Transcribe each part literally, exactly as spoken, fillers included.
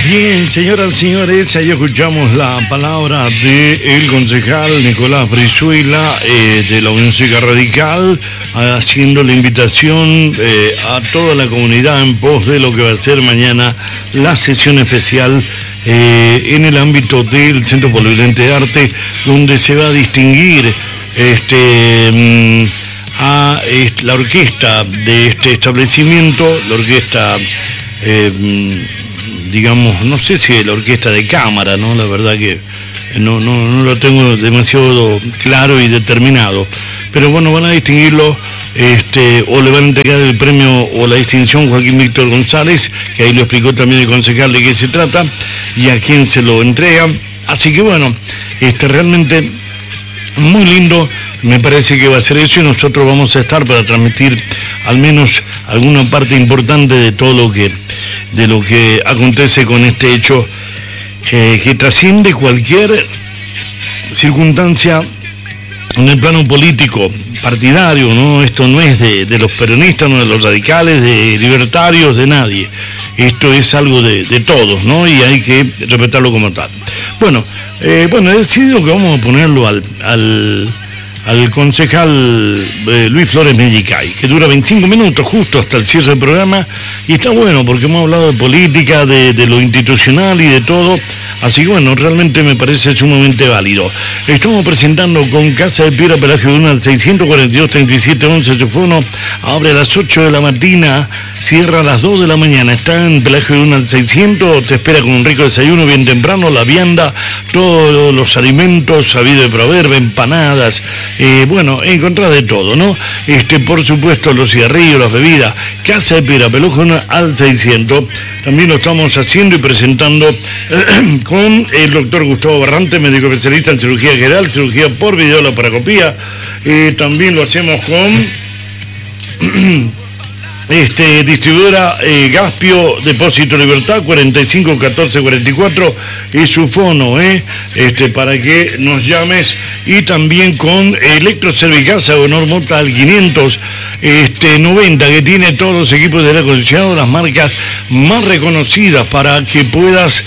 Bien, señoras y señores, ahí escuchamos la palabra del concejal Nicolás Brizuela eh, de la Unión Cívica Radical, haciendo la invitación eh, a toda la comunidad en pos de lo que va a ser mañana la sesión especial eh, en el ámbito del Centro Polivalente de Arte, donde se va a distinguir este, a, a la orquesta de este establecimiento, la orquesta... Eh, digamos, no sé si es la orquesta de cámara, ¿no? La verdad que no, no, no lo tengo demasiado claro y determinado. Pero bueno, van a distinguirlo, este, o le van a entregar el premio o la distinción Joaquín Víctor González, que ahí lo explicó también el concejal de qué se trata, y a quién se lo entrega. Así que bueno, este, realmente muy lindo, me parece que va a ser eso, y nosotros vamos a estar para transmitir al menos alguna parte importante de todo lo que de lo que acontece con este hecho eh, que trasciende cualquier circunstancia en el plano político, partidario, ¿no? Esto no es de, de los peronistas, no de los radicales, de libertarios, de nadie. Esto es algo de, de todos, ¿no? Y hay que respetarlo como tal. Bueno, eh, bueno, he decidido que vamos a ponerlo al... al al concejal eh, Luis Flores Mellicay, que dura veinticinco minutos justo hasta el cierre del programa, y está bueno porque hemos hablado de política, de, de lo institucional y de todo, así que bueno, realmente me parece sumamente válido. Estamos presentando con Casa de Piedra Pelagio Duna al seiscientos cuarenta y dos, treinta y siete once, teléfono, abre a las ocho de la mañana, cierra a las dos de la mañana, está en Pelagio Duna al seiscientos, te espera con un rico desayuno bien temprano, la vianda, todos los alimentos, sabido de proveer, empanadas, Eh, bueno, encontrar de todo, ¿no? Este, por supuesto, los cigarrillos, las bebidas, Casa de Piedra Pelagio al seiscientos. También lo estamos haciendo y presentando eh, con el doctor Gustavo Barrante, médico especialista en cirugía general, cirugía por videolaparoscopía. Eh, también lo hacemos con... Este, distribuidora eh, Gaspio, Depósito Libertad, cuarenta y cinco catorce cuarenta y cuatro, es su fono, ¿eh? Este, para que nos llames. Y también con Electroservicasa, Honor Mota al quinientos este, noventa, que tiene todos los equipos de aire acondicionado, las marcas más reconocidas para que puedas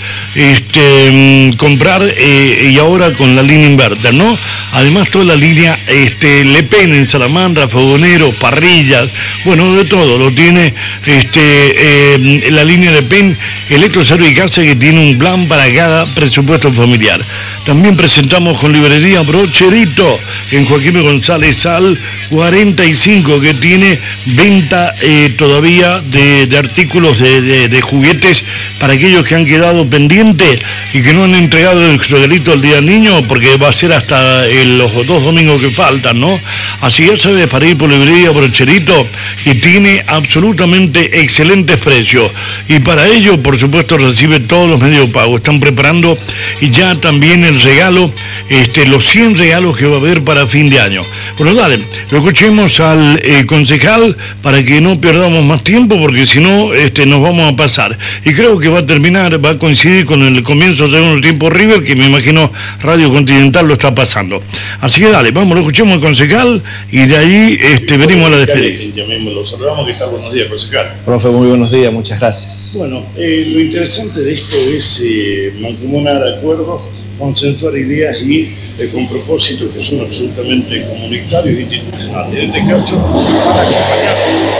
este, comprar, eh, y ahora con la línea inverter, ¿no? Además, toda la línea este, Le Pen en salamandra, fogoneros, parrillas, bueno, de todo, lo tiene este, eh, la línea de P E N Electroservicasa, que tiene un plan para cada presupuesto familiar. También presentamos con librería Brocherito en Joaquín González al cuarenta y cinco, que tiene venta eh, todavía de, de artículos de, de, de juguetes para aquellos que han quedado pendientes y que no han entregado el regalito al Día del Niño, porque va a ser hasta el, los dos domingos que faltan, ¿no? Así ya sabes, para ir por librería Brocherito, que tiene absolutamente excelentes precios, y para ello, por supuesto, recibe todos los medios de pago. Están preparando y ya también el regalo, este, los cien regalos que va a haber para fin de año. Bueno, dale, lo escuchemos al eh, concejal para que no perdamos más tiempo, porque si no este, nos vamos a pasar. Y creo que va a terminar, va a coincidir con el comienzo del segundo tiempo River, que me imagino Radio Continental lo está pasando. Así que dale, vamos, lo escuchemos al concejal y de ahí este, venimos a la despedida. Lo saludamos, que tal, buenos días, concejal. Profe, muy buenos días, muchas gracias. Bueno, eh, lo interesante de esto es eh, mancomunar acuerdos, consensuar ideas y eh, con propósitos que son absolutamente comunitarios e institucionales. En este caso, van a acompañar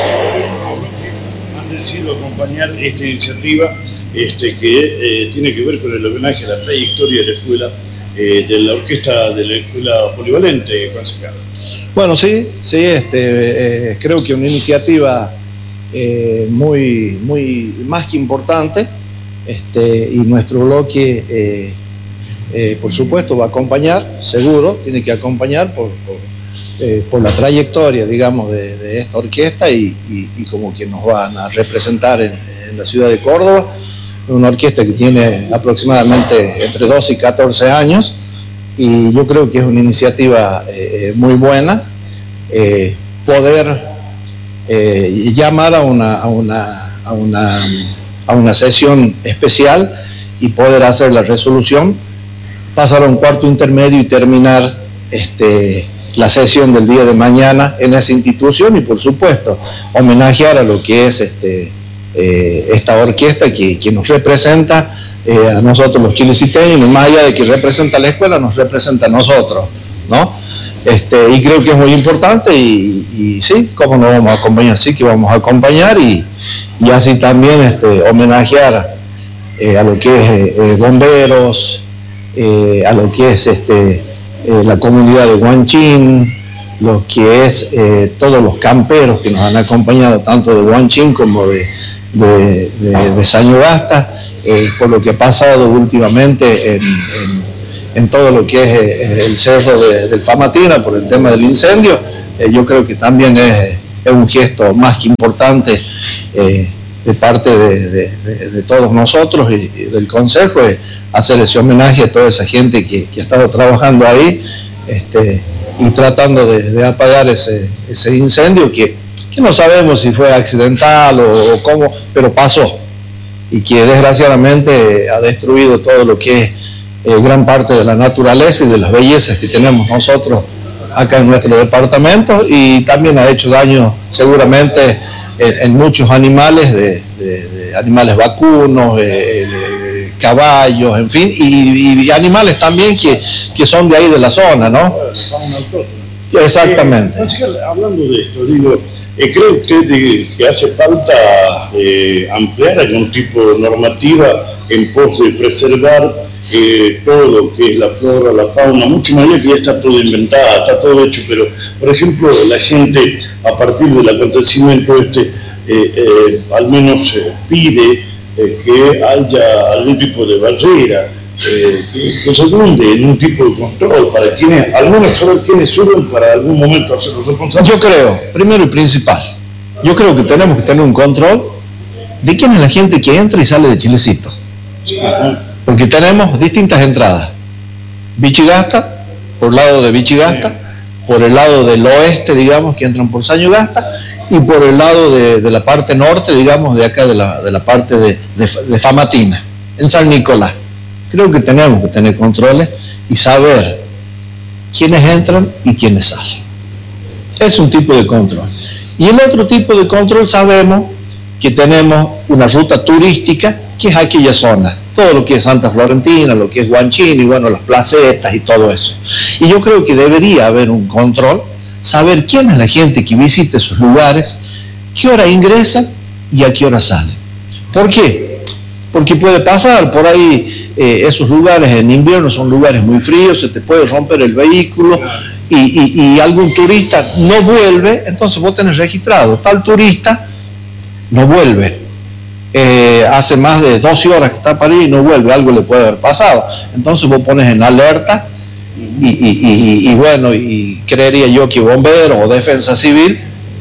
a los que han decidido acompañar esta iniciativa este, que eh, tiene que ver con el homenaje a la trayectoria de la escuela, eh, de la orquesta de la escuela polivalente, concejal. Bueno, sí, sí, este, eh, creo que una iniciativa eh, muy, muy más que importante, este, y nuestro bloque, eh, eh, por supuesto, va a acompañar, seguro, tiene que acompañar por, por, eh, por la trayectoria, digamos, de, de esta orquesta y, y, y como que nos van a representar en, en la ciudad de Córdoba, una orquesta que tiene aproximadamente entre doce y catorce años. Y yo creo que es una iniciativa eh, muy buena, eh, poder eh, llamar a una, a, una, a, una, a una sesión especial y poder hacer la resolución, pasar a un cuarto intermedio y terminar este, la sesión del día de mañana en esa institución, y por supuesto homenajear a lo que es este, eh, esta orquesta que, que nos representa eh, a nosotros los chileciteños, más allá de que representa a la escuela, nos representa a nosotros, ¿no? Este, y creo que es muy importante y, y sí, cómo no vamos a acompañar, sí que vamos a acompañar y, y así también este, homenajear eh, a lo que es eh, bomberos, eh, a lo que es este, eh, la comunidad de Guanchín, lo que es eh, todos los camperos que nos han acompañado tanto de Guanchín como de, de, de, de Sañugasta, eh, por lo que ha pasado últimamente en, en en todo lo que es eh, el cerro de, del Famatina por el tema del incendio. Eh, yo creo que también es, es un gesto más que importante eh, de parte de, de, de, de todos nosotros y, y del Consejo, eh, hacer ese homenaje a toda esa gente que, que ha estado trabajando ahí este, y tratando de, de apagar ese, ese incendio que, que no sabemos si fue accidental o, o cómo, pero pasó y que desgraciadamente ha destruido todo lo que es Eh, gran parte de la naturaleza y de las bellezas que tenemos nosotros acá en nuestro departamento, y también ha hecho daño seguramente en, en muchos animales, de, de, de animales vacunos, eh, de caballos, en fin, y, y animales también que, que son de ahí de la zona, ¿no? Exactamente. Eh, hablando de esto, digo, eh, ¿cree usted que hace falta eh, ampliar algún tipo de normativa en pos de preservar eh, todo lo que es la flora, la fauna, mucho más allá que ya está todo inventado, está todo hecho, pero por ejemplo la gente a partir del acontecimiento este eh, eh, al menos eh, pide eh, que haya algún tipo de barrera, eh, que, que se dunde en un tipo de control para quienes, al menos saber quiénes suben para algún momento hacerlos responsables. Yo creo, primero y principal, yo creo que tenemos que tener un control de quién es la gente que entra y sale de Chilecito. Ajá. Porque tenemos distintas entradas. Vichigasta, por el lado de Vichigasta, sí. Por el lado del oeste, digamos, que entran por Sañugasta, y por el lado de, de la parte norte, digamos, de acá, de la, de la parte de, de, de Famatina, en San Nicolás. Creo que tenemos que tener controles y saber quiénes entran y quiénes salen. Es un tipo de control. Y el otro tipo de control, sabemos que tenemos una ruta turística, que es aquella zona, todo lo que es Santa Florentina, lo que es Guanchín y bueno, las placetas y todo eso. Y yo creo que debería haber un control, saber quién es la gente que visita esos lugares, qué hora ingresan y a qué hora salen. ¿Por qué? Porque puede pasar por ahí, eh, esos lugares en invierno son lugares muy fríos, se te puede romper el vehículo y, y, y algún turista no vuelve, entonces vos tenés registrado, tal turista no vuelve. Eh, hace más de doce horas que está para ahí y no vuelve, algo le puede haber pasado. Entonces vos pones en alerta y, y, y, y bueno, y creería yo que bomberos o defensa civil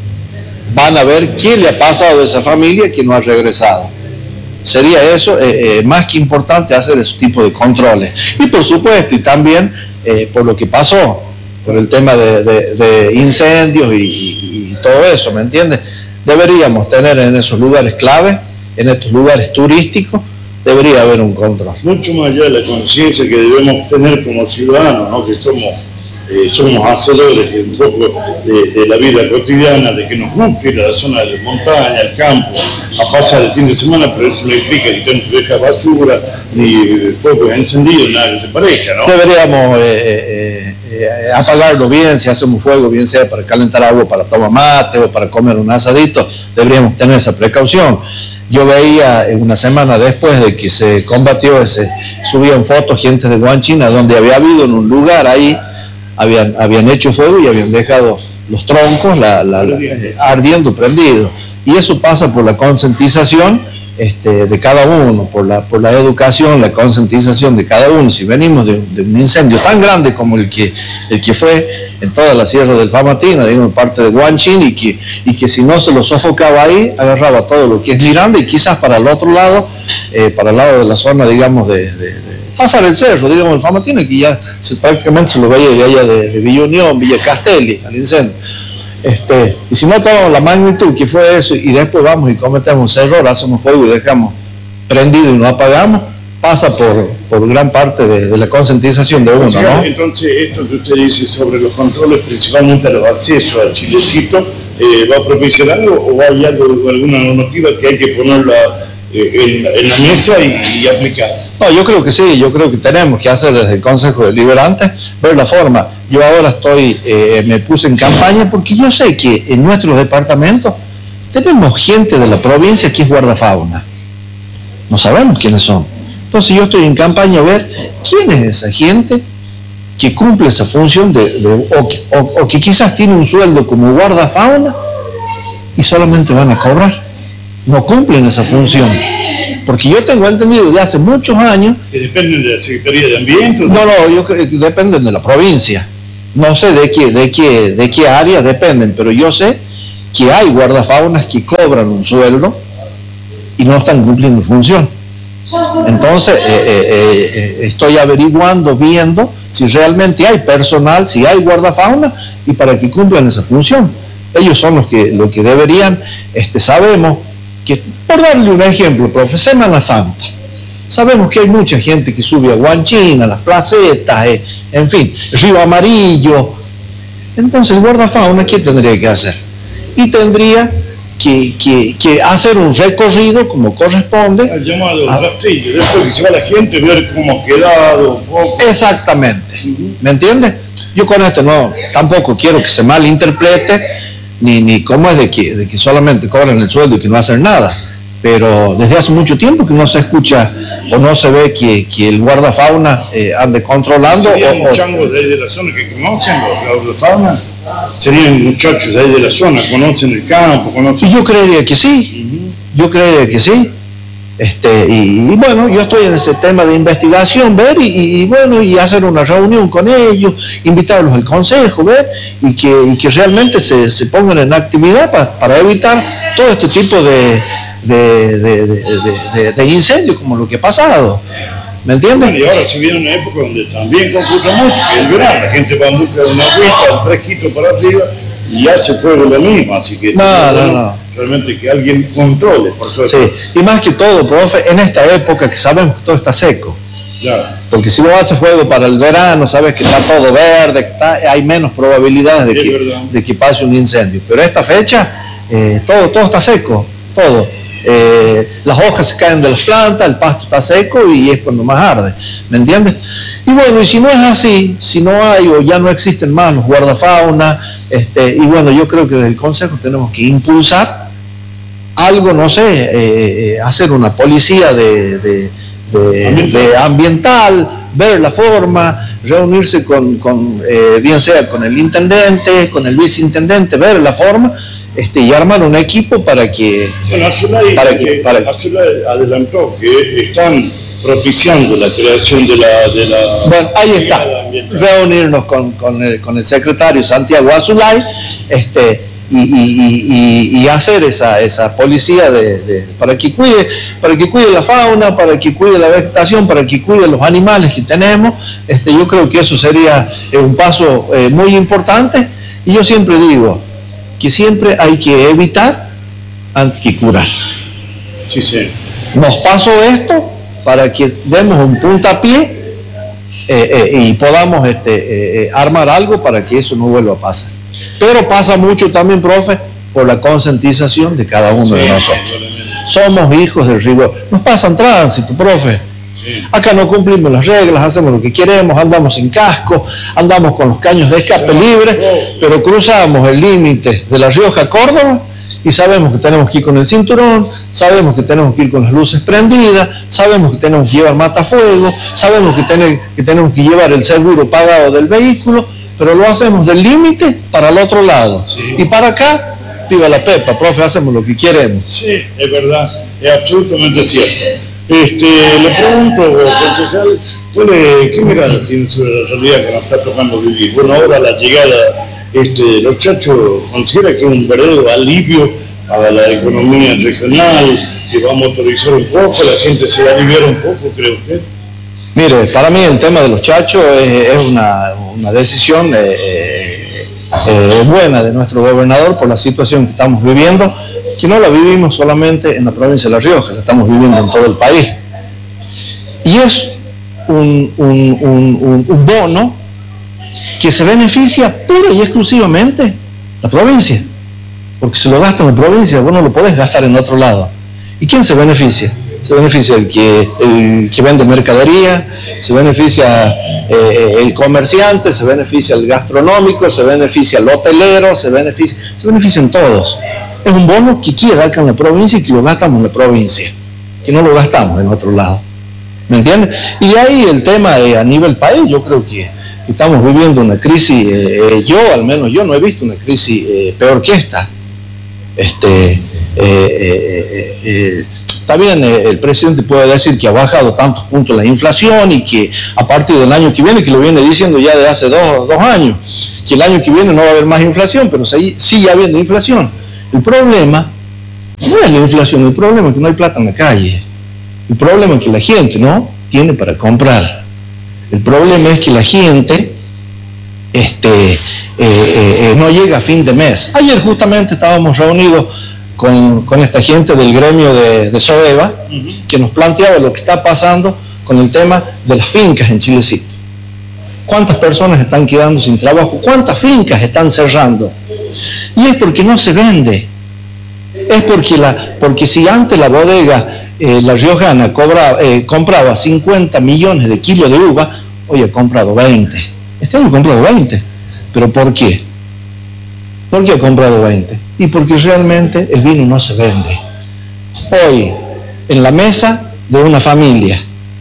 van a ver quién le ha pasado a esa familia que no ha regresado. Sería eso, eh, eh, más que importante hacer ese tipo de controles. Y por supuesto, y también eh, por lo que pasó, por el tema de, de, de incendios y, y, y todo eso, ¿me entiendes? Deberíamos tener en esos lugares clave, en estos lugares turísticos, debería haber un control. Mucho más allá de la conciencia que debemos tener como ciudadanos, ¿no? Que somos, eh, somos hacedores un poco de, de la vida cotidiana, de que nos guste ir a la zona de la montaña, al campo, a pasar el fin de semana, pero eso no implica que tenemos que dejar basura, ni fuegos encendidos, nada que se parezca, ¿no? Deberíamos eh, eh, eh, apagarlo bien, si hacemos fuego, bien sea para calentar agua, para tomar mate o para comer un asadito, deberíamos tener esa precaución. Yo veía una semana después de que se combatió ese, subían fotos gente de Guanchina donde había habido en un lugar ahí, habían, habían hecho fuego y habían dejado los troncos la, la, la, eh, ardiendo, prendidos. Y eso pasa por la concientización este, de cada uno, por la, por la educación, la concientización de cada uno. Si venimos de, de un incendio tan grande como el que, el que fue en toda la sierra del Famatina, digamos, parte de Guanchín, y que, y que si no se lo sofocaba ahí, agarraba todo lo que es Miranda y quizás para el otro lado, eh, para el lado de la zona, digamos, de, de, de pasar el cerro, digamos, el Famatina, que ya se, prácticamente se lo veía de allá de, de Villa Unión, Villa Castelli, al incendio. Este, y si no tomamos la magnitud que fue eso y después vamos y cometemos un error, hacemos fuego y dejamos prendido y no apagamos, pasa por, por gran parte de, de la concientización de uno, ¿no? Entonces, esto que usted dice sobre los controles, principalmente a los accesos al Chilecito, eh, ¿va a propiciar algo o hay algo, alguna normativa que hay que ponerla eh, en, en la mesa y, y aplicar. No, yo creo que sí, yo creo que tenemos que hacer desde el Consejo Deliberante, ver la forma. Yo ahora estoy, eh, me puse en campaña porque yo sé que en nuestro departamento tenemos gente de la provincia que es guardafauna. No sabemos quiénes son. Entonces yo estoy en campaña a ver quién es esa gente que cumple esa función de, de o, que, o, o que quizás tiene un sueldo como guardafauna y solamente van a cobrar. No cumplen esa función. Porque yo tengo entendido de hace muchos años... ¿Que dependen de la Secretaría de Ambiente? No, no, yo creo que dependen de la provincia. No sé de qué, de qué, de qué área dependen, pero yo sé que hay guardafaunas que cobran un sueldo y no están cumpliendo función. Entonces, eh, eh, eh, estoy averiguando, viendo si realmente hay personal, si hay guardafauna y para que cumplan esa función. Ellos son los que, los que deberían, este, sabemos que, por darle un ejemplo, profe, Semana Santa. Sabemos que hay mucha gente que sube a Guanchín, a las placetas, eh, en fin, Río Amarillo. Entonces, el guardafauna, ¿qué tendría que hacer? Y tendría que, que, que hacer un recorrido como corresponde. El llamado rastrillo, después que se va la gente, ver cómo ha quedado un poco. Exactamente, ¿me entiendes? Yo con esto no, tampoco quiero que se malinterprete, ni, ni cómo es de que, de que solamente cobran el sueldo y que no hacen nada. Pero desde hace mucho tiempo que no se escucha o no se ve que, que el guardafauna eh, ande controlando. ¿Serían o, changos de ahí de la zona que conocen los guardafauna? ¿Serían muchachos de ahí de la zona, conocen el campo, conocen...? Yo creería que sí, uh-huh. yo creería que sí. Este, y, y bueno, yo estoy en ese tema de investigación, ver y, y bueno, y hacer una reunión con ellos, invitarlos al consejo, ver, y que, y que realmente se, se pongan en actividad para, para evitar todo este tipo de, de, de, de, de, de incendios como lo que ha pasado. ¿Me entiendes? Bueno, y ahora se viene una época donde también concurre mucho, que es el verano, la gente va a buscar una agüita, un fresquito para arriba, y ya se fue lo mismo, así que no, no, bueno, no. realmente que alguien controle, por suerte. Sí, y más que todo, profe, en esta época que sabemos que todo está seco. Claro. Porque si no hace fuego para el verano, sabes que está todo verde, que está, hay menos probabilidades de que, de que pase un incendio. Pero esta fecha, eh, todo, todo está seco, todo. Eh, las hojas se caen de las plantas, el pasto está seco y es cuando más arde, ¿me entiendes? Y bueno, y si no es así, si no hay o ya no existen más los guardafauna, este, y bueno, yo creo que desde el Consejo tenemos que impulsar algo, no sé, eh, hacer una policía de, de, de, ambiental. de ambiental, ver la forma, reunirse con, con eh, bien sea con el intendente, con el viceintendente, ver la forma. Este, y armar un equipo para que... Bueno, Azulay, para que, para... Azulay adelantó que están propiciando la creación de la... De la bueno, ahí está, reunirnos con, con, el, con el secretario Santiago Azulay, este, y, y, y, y hacer esa, esa policía de, de, para que cuide, para que cuide la fauna, para que cuide la vegetación, para que cuide los animales que tenemos. Este, yo creo que eso sería eh, un paso eh, muy importante, y yo siempre digo que siempre hay que evitar antes que curar. Sí, sí. Nos pasó esto para que demos un puntapié eh, eh, y podamos este, eh, armar algo para que eso no vuelva a pasar. Pero pasa mucho también, profe, por la concientización de cada uno sí, de nosotros. Somos hijos del rigor. Nos pasan tránsito, profe. Sí. Acá no cumplimos las reglas, hacemos lo que queremos, andamos sin casco, andamos con los caños de escape libres, pero cruzamos el límite de La Rioja a Córdoba y sabemos que tenemos que ir con el cinturón, sabemos que tenemos que ir con las luces prendidas, sabemos que tenemos que llevar matafuego, sabemos que, ten, que tenemos que llevar el seguro pagado del vehículo, pero lo hacemos del límite para el otro lado. Sí. Y para acá, viva la pepa, profe, hacemos lo que queremos. Sí, es verdad, es absolutamente cierto. Este, le pregunto, concejal, ¿qué mirada tiene sobre la realidad que nos está tocando vivir? Bueno, ahora la llegada este, de los chachos, ¿considera que es un verdadero alivio a la economía regional, que va a motorizar un poco, la gente se va a aliviar un poco, cree usted? Mire, para mí el tema de los chachos es, es una, una decisión eh, eh, buena de nuestro gobernador por la situación que estamos viviendo, que no la vivimos solamente en la provincia de La Rioja, la estamos viviendo en todo el país. Y es un, un, un, un bono que se beneficia pura y exclusivamente la provincia, porque si lo gasta en la provincia, vos no lo podés gastar en otro lado. ¿Y quién se beneficia? se beneficia el que, el que vende mercadería, se beneficia eh, el comerciante, se beneficia el gastronómico, se beneficia el hotelero, se beneficia, se benefician todos. Es un bono que queda acá en la provincia y que lo gastamos en la provincia, que no lo gastamos en otro lado. ¿Me entiendes? Y de ahí el tema de, a nivel país, yo creo que, que estamos viviendo una crisis, eh, yo al menos yo no he visto una crisis eh, peor que esta. Este, eh, eh, eh, está bien, eh, el presidente puede decir que ha bajado tantos puntos la inflación y que a partir del año que viene, que lo viene diciendo ya de hace dos, dos años, que el año que viene no va a haber más inflación, pero sí, sigue habiendo inflación. El problema no es la inflación, el problema es que no hay plata en la calle. El problema es que la gente no tiene para comprar. El problema es que la gente este, eh, eh, no llega a fin de mes. Ayer justamente estábamos reunidos con, con esta gente del gremio de, de Sodeva, uh-huh, que nos planteaba lo que está pasando con el tema de las fincas en Chilecito. ¿Cuántas personas están quedando sin trabajo? ¿Cuántas fincas están cerrando? Y es porque no se vende. Es porque, la, porque si antes la bodega Eh, la Riojana cobra, eh, compraba cincuenta millones de kilos de uva, hoy ha comprado veinte. Este año ha comprado veinte. ¿Pero por qué? ¿Por qué ha comprado veinte? Y porque realmente el vino no se vende. Hoy, en la mesa de una familia,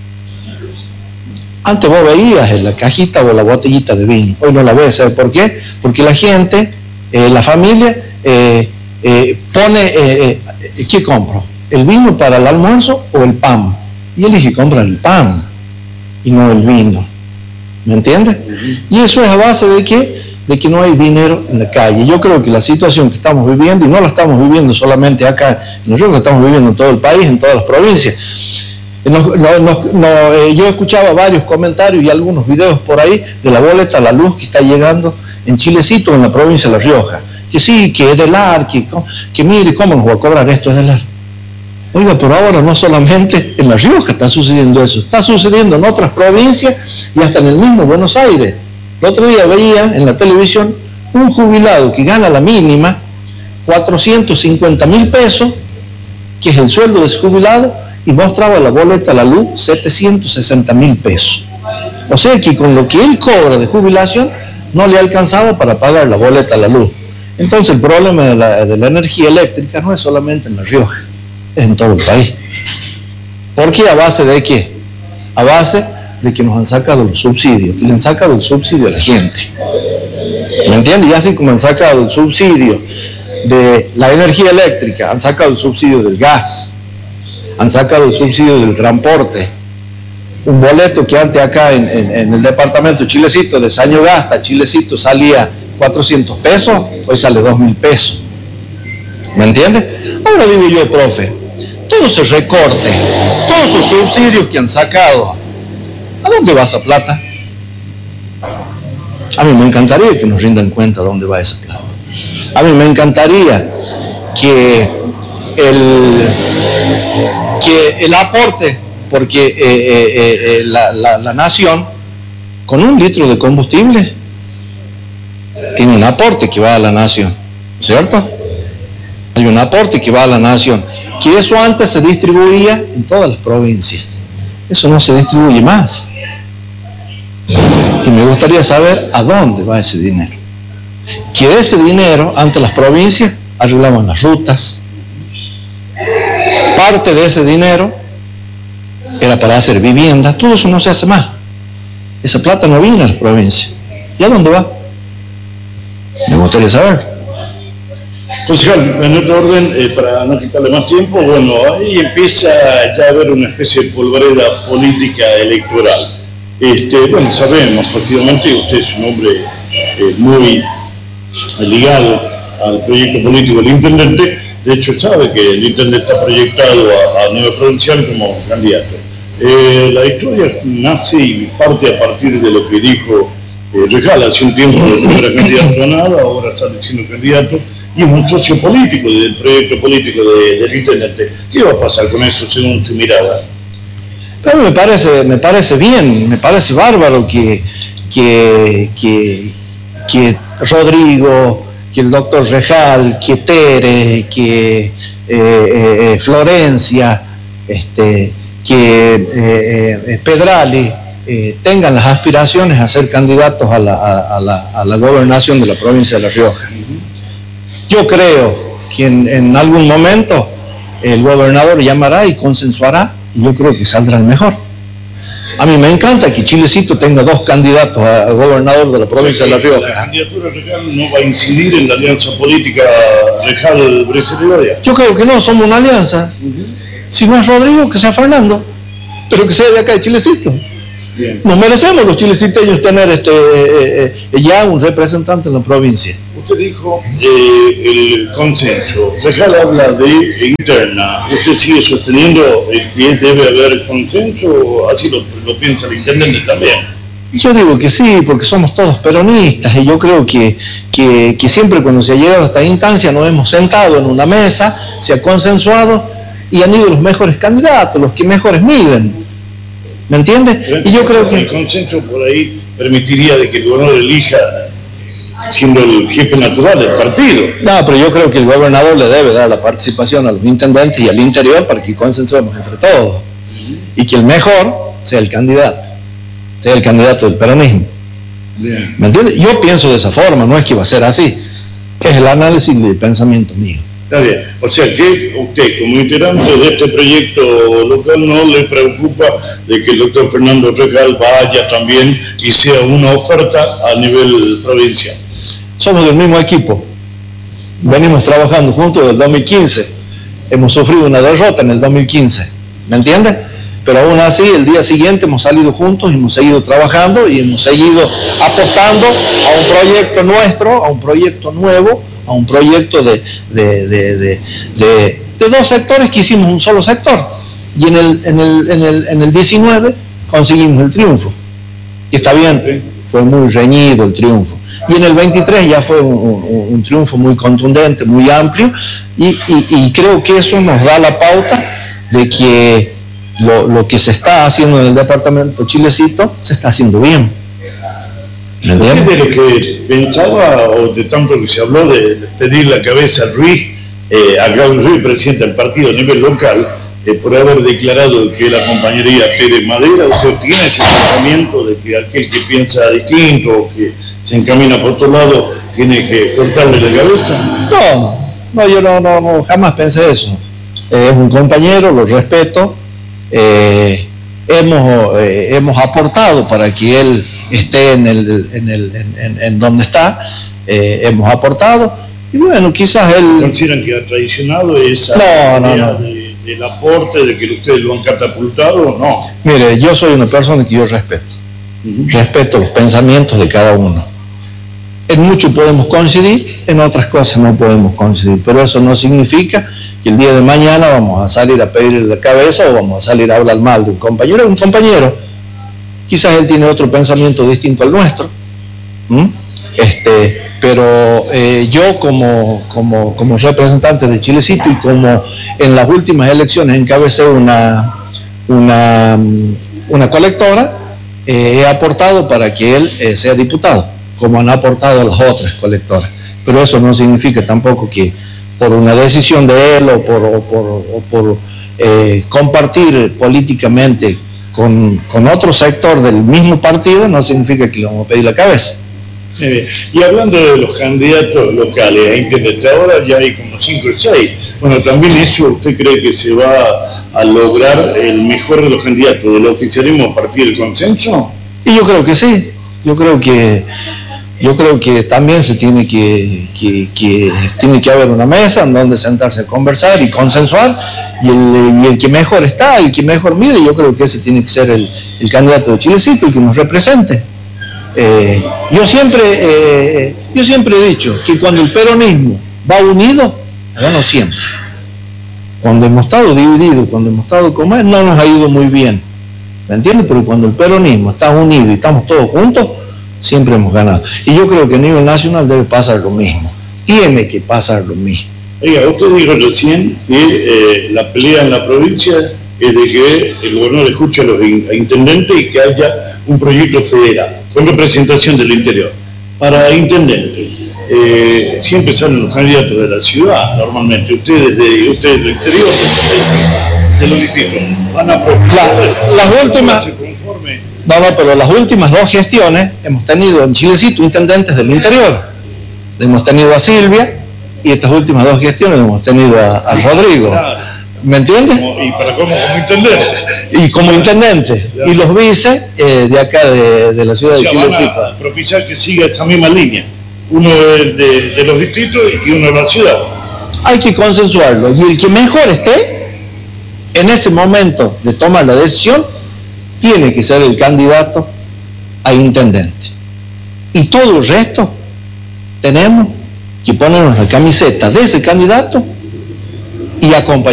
antes vos veías en la cajita o la botellita de vino, hoy no la ves. ¿Sabes por qué? Porque la gente, eh, la familia, eh, eh, pone, eh, eh, ¿qué compro? ¿El vino para el almuerzo o el pan? Y elige comprar el pan y no el vino. ¿Me entiendes? Uh-huh. Y eso es a base de que, de que no hay dinero en la calle. Yo creo que la situación que estamos viviendo, y no la estamos viviendo solamente acá, nosotros la estamos viviendo en todo el país, en todas las provincias. Nos, no, nos, no, eh, yo escuchaba varios comentarios y algunos videos por ahí de la boleta a la luz que está llegando en Chilecito, en la provincia de La Rioja. Que sí, que es del A R, que, que mire cómo nos va a cobrar esto es del A R. Oiga, pero ahora no solamente en La Rioja está sucediendo eso, está sucediendo en otras provincias y hasta en el mismo Buenos Aires. El otro día veía en la televisión un jubilado que gana la mínima cuatrocientos cincuenta mil pesos, que es el sueldo de ese jubilado, y mostraba la boleta a la luz setecientos sesenta mil pesos. O sea que con lo que él cobra de jubilación no le alcanzaba para pagar la boleta a la luz. Entonces el problema de la, de la energía eléctrica no es solamente en La Rioja, es en todo el país. ¿Por qué? ¿A base de qué? A base de que nos han sacado los subsidios, que le han sacado el subsidio a la gente. ¿Me entiendes? Y así como han sacado el subsidio de la energía eléctrica, han sacado el subsidio del gas, han sacado el subsidio del transporte. Un boleto que antes acá en, en, en el departamento de Chilecito, de Sañogasta, Chilecito salía cuatrocientos pesos, hoy sale dos mil pesos. ¿Me entiendes? Ahora digo yo, profe, todo ese recorte, todos esos subsidios que han sacado, ¿a dónde va esa plata? A mí me encantaría que nos rindan cuenta de dónde va esa plata. A mí me encantaría que el, que el aporte, porque eh, eh, eh, la, la, la nación, con un litro de combustible, tiene un aporte que va a la nación, ¿cierto? Hay un aporte que va a la nación, que eso antes se distribuía en todas las provincias. Eso no se distribuye más. Y me gustaría saber a dónde va ese dinero. Que de ese dinero, ante las provincias, arreglaban las rutas. Parte de ese dinero era para hacer vivienda. Todo eso no se hace más. Esa plata no viene a las provincias. ¿Y a dónde va? Me gustaría saber. Concejal, en otro orden, eh, para no quitarle más tiempo, bueno, ahí empieza ya a haber una especie de polvareda política electoral. Este, bueno, sabemos efectivamente que usted es un hombre eh, muy ligado al proyecto político del intendente. De hecho, sabe que el intendente está proyectado a, a nivel provincial como candidato. Eh, la historia nace y parte a partir de lo que dijo eh, Rejal hace un tiempo, que no era candidato a nada, ahora está siendo candidato, y es un socio político del proyecto político de, del intendente. ¿Qué va a pasar con eso según su mirada? Pero me parece, me parece bien, me parece bárbaro que, que, que, que Rodrigo, que el doctor Rejal, que Tere, que eh, eh, Florencia, este, que eh, eh, Pedrali eh, tengan las aspiraciones a ser candidatos a la, a, a, la, a la gobernación de la provincia de La Rioja. Yo creo que en, en algún momento el gobernador llamará y consensuará, y yo creo que saldrá el mejor. A mí me encanta que Chilecito tenga dos candidatos a, a gobernador de la provincia de La Rioja. ¿La candidatura Rejal no va a incidir en la alianza política Rejal-Bresilia? Yo creo que no, somos una alianza. Uh-huh. Si no es Rodrigo, que sea Fernando, pero que sea de acá de Chilecito. Bien. Nos merecemos los chileciteños tener este, eh, eh, ya un representante en la provincia. Usted dijo eh, el consenso. Rejal habla de interna. ¿Usted sigue sosteniendo que debe haber consenso? ¿Así lo, lo piensa el intendente también? Yo digo que sí, porque somos todos peronistas y yo creo que, que, que siempre cuando se ha llegado a esta instancia nos hemos sentado en una mesa, se ha consensuado y han ido los mejores candidatos, los que mejores miden. ¿Me entiendes? Y yo creo que el consenso por ahí permitiría de que el gobernador elija siendo el jefe natural del partido. No, pero yo creo que el gobernador le debe dar la participación a los intendentes y al interior para que consensuemos entre todos. Uh-huh. Y que el mejor sea el candidato, sea el candidato del peronismo. Bien. ¿Me entiendes? Yo pienso de esa forma, no es que va a ser así. Es el análisis del pensamiento mío. Está bien, o sea que usted como integrante de este proyecto local no le preocupa de que el doctor Fernando Rejal vaya también y sea una oferta a nivel provincial. Somos del mismo equipo, venimos trabajando juntos desde el dos mil quince, hemos sufrido una derrota en el dos mil quince, ¿me entiendes? Pero aún así el día siguiente hemos salido juntos, hemos seguido trabajando y hemos seguido apostando a un proyecto nuestro, a un proyecto nuevo, a un proyecto de, de, de, de, de, de dos sectores que hicimos un solo sector. Y en el, en el, en el, en el diecinueve conseguimos el triunfo. Y está bien, fue muy reñido el triunfo. Y en el veintitrés ya fue un, un, un triunfo muy contundente, muy amplio, y, y, y creo que eso nos da la pauta de que lo, lo que se está haciendo en el departamento Chilecito se está haciendo bien. ¿De lo que pensaba o de tanto que se habló de pedir la cabeza a Ruiz, eh, a Claudio Ruiz, presidente del partido a nivel local, eh, por haber declarado que la compañería Pérez Madera? ¿Usted tiene ese pensamiento de que aquel que piensa distinto o que se encamina por otro lado tiene que cortarle la cabeza? No, no, yo no, no, no jamás pensé eso. Eh, es un compañero, lo respeto. Eh, hemos, eh, hemos aportado para que él esté en, el, en, el, en, en donde está, eh, hemos aportado, y bueno, quizás él... ¿Consideran que ha traicionado esa no, no, idea no. De, del aporte, de que ustedes lo han catapultado o no? Mire, yo soy una persona que yo respeto, uh-huh. respeto los pensamientos de cada uno. En mucho podemos coincidir, en otras cosas no podemos coincidir, pero eso no significa que el día de mañana vamos a salir a pedirle la cabeza o vamos a salir a hablar mal de un compañero. Un compañero, quizás él tiene otro pensamiento distinto al nuestro, ¿Mm? este, pero eh, yo como, como, como representante de Chilecito y como en las últimas elecciones encabecé una, una, una colectora, eh, he aportado para que él eh, sea diputado, como han aportado las otras colectoras. Pero eso no significa tampoco que por una decisión de él o por, o por, o por eh, compartir políticamente con, con otro sector del mismo partido, no significa que le vamos a pedir la cabeza. Eh, y hablando de los candidatos locales a intendente, ahora ya hay como cinco o seis. Bueno, también eso, ¿usted cree que se va a lograr el mejor de los candidatos del oficialismo a partir del consenso? Y yo creo que sí, yo creo que Yo creo que también se tiene que, que, que, tiene que haber una mesa en donde sentarse a conversar y consensuar, y el, y el que mejor está, el que mejor mide, yo creo que ese tiene que ser el, el candidato de Chilecito, el que nos represente. Eh, yo, siempre, eh, yo siempre he dicho que cuando el peronismo va unido, bueno, siempre. Cuando hemos estado divididos, cuando hemos estado como él, no nos ha ido muy bien, ¿me entiendes? Pero cuando el peronismo está unido y estamos todos juntos, siempre hemos ganado. Y yo creo que a nivel nacional debe pasar lo mismo. Tiene que pasar lo mismo. Oiga, usted dijo recién que eh, la pelea en la provincia es de que el gobernador escuche a los in a intendentes y que haya un proyecto federal con representación del interior. Para intendentes, eh, siempre salen los candidatos de la ciudad, normalmente. Ustedes de ustedes del interior, de los distritos van a proponer La, las últimas, se conforme. no, no, pero las últimas dos gestiones hemos tenido en Chilecito intendentes del interior. Hemos tenido a Silvia y estas últimas dos gestiones hemos tenido a, a Rodrigo. Claro. ¿Me entiendes? Como- y para cómo como intendente. Y como intendente. Y los vice eh, de acá de, de la ciudad O de sea, van Chilecito. a propiciar que siga esa misma línea. Uno de, de- de los distritos y uno de la ciudad. Hay que consensuarlo. Y el que mejor esté en ese momento de tomar la decisión tiene que ser el candidato a intendente. Y todo el resto tenemos que ponernos la camiseta de ese candidato y acompañar.